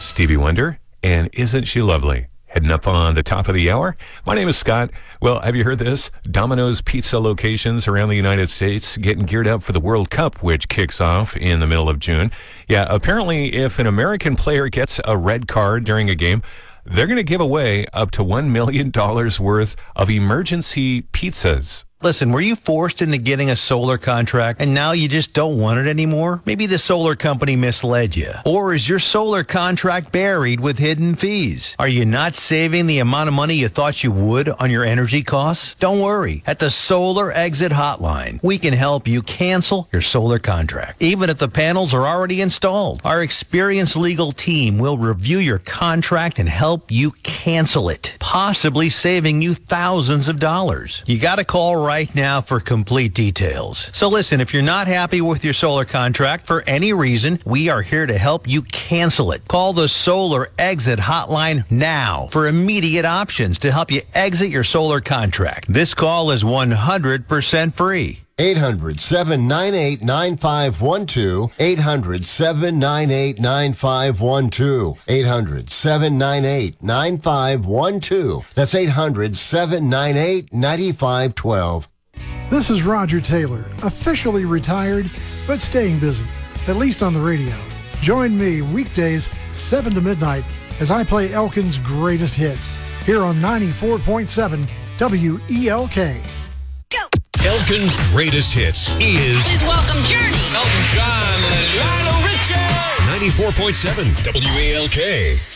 Stevie Wonder, and Isn't She Lovely? Heading up on the top of the hour. My name is Scott. Well, have you heard this? Domino's Pizza locations around the United States getting geared up for the World Cup, which kicks off in the middle of June. Yeah, apparently if an American player gets a red card during a game, they're going to give away up to $1 million worth of emergency pizzas. Listen, were you forced into getting a solar contract and now you just don't want it anymore? Maybe the solar company misled you. Or is your solar contract buried with hidden fees? Are you not saving the amount of money you thought you would on your energy costs? Don't worry. At the Solar Exit Hotline, we can help you cancel your solar contract, even if the panels are already installed. Our experienced legal team will review your contract and help you cancel it, possibly saving you thousands of dollars. You got to call right now for complete details. So listen, if you're not happy with your solar contract for any reason, we are here to help you cancel it. Call the Solar Exit Hotline now for immediate options to help you exit your solar contract. This call is 100% free. 800-798-9512. 800-798-9512. 800-798-9512. That's 800-798-9512. This is Roger Taylor, officially retired, but staying busy, at least on the radio. Join me weekdays 7 to midnight as I play Elkin's greatest hits here on 94.7 WELK. Elkin's greatest hits is... Please welcome Journey. Elton John and Lionel Richie. 94.7 WELK.